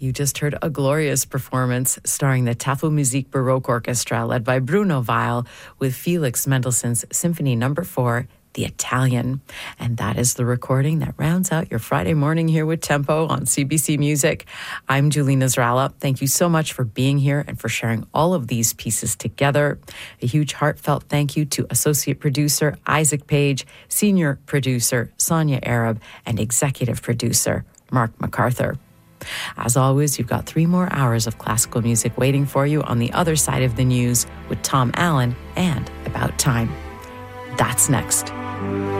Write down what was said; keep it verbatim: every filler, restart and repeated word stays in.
You just heard a glorious performance starring the Tafelmusik Baroque Orchestra led by Bruno Weil with Felix Mendelssohn's Symphony Number four, The Italian. And that is the recording that rounds out your Friday morning here with Tempo on C B C Music. I'm Julie Nasrallah. Thank you so much for being here and for sharing all of these pieces together. A huge heartfelt thank you to Associate Producer Isaac Page, Senior Producer Sonia Arab, and Executive Producer Mark MacArthur. As always, you've got three more hours of classical music waiting for you on the other side of the news with Tom Allen and About Time. That's next.